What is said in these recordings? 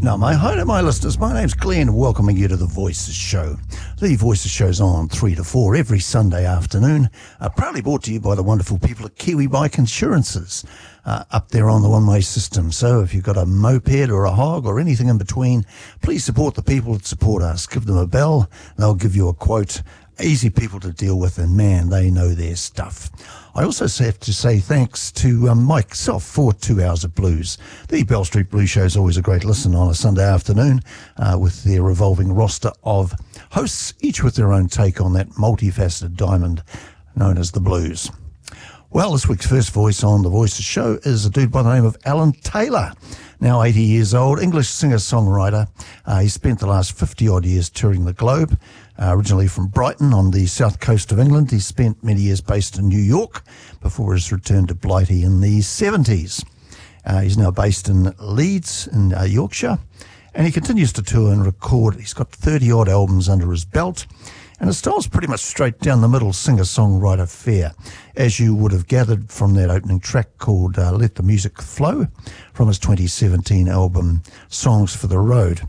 Now, hi to my listeners. My name's Glenn, welcoming you to The Voices Show. The Voices Show's on 3 to 4 every Sunday afternoon, proudly brought to you by the wonderful people at Kiwi Bike Insurances, up there on the one-way system. So if you've got a moped or a hog or anything in between, please support the people that support us. Give them a bell, they'll give you a quote. Easy people to deal with, and man, they know their stuff. I also have to say thanks to myself for 2 Hours of Blues. The Bell Street Blues Show is always a great listen on a Sunday afternoon with their revolving roster of hosts, each with their own take on that multifaceted diamond known as the blues. Well, this week's first voice on The Voices Show is a dude by the name of Alan Taylor. Now 80 years old, English singer-songwriter. He spent the last 50-odd years touring the globe. Originally from Brighton on the south coast of England, he spent many years based in New York before his return to Blighty in the 70s. He's now based in Leeds in Yorkshire, and he continues to tour and record. He's got 30-odd albums under his belt, and his style's pretty much straight down the middle singer-songwriter fare, as you would have gathered from that opening track called Let the Music Flow from his 2017 album Songs for the Road.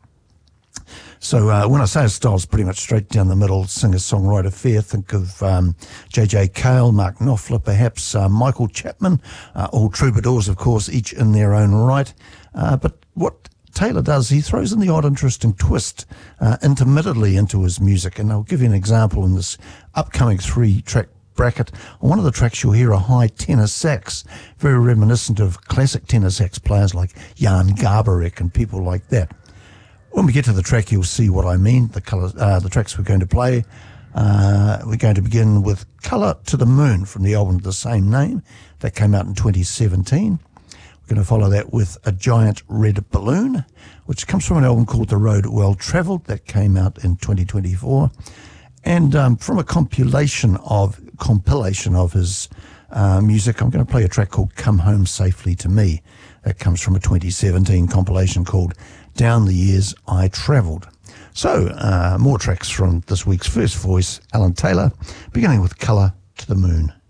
So when I say his style's pretty much straight down the middle singer-songwriter fare, think of J.J. Cale, Mark Knopfler, perhaps Michael Chapman, all troubadours, of course, each in their own right. But what Taylor does, he throws in the odd interesting twist intermittently into his music, and I'll give you an example in this upcoming 3-track bracket. On one of the tracks you'll hear a high tenor sax, very reminiscent of classic tenor sax players like Jan Garbarek and people like that. When we get to the track, you'll see what I mean, the tracks we're going to play. We're going to begin with Colour to the Moon from the album of the same name that came out in 2017. We're going to follow that with A Giant Red Balloon, which comes from an album called The Road Well Travelled that came out in 2024. And from a compilation of his music, I'm going to play a track called Come Home Safely to Me. That comes from a 2017 compilation called Down the Years I Travelled. So, more tracks from this week's first voice, Alan Taylor, beginning with Colour to the Moon.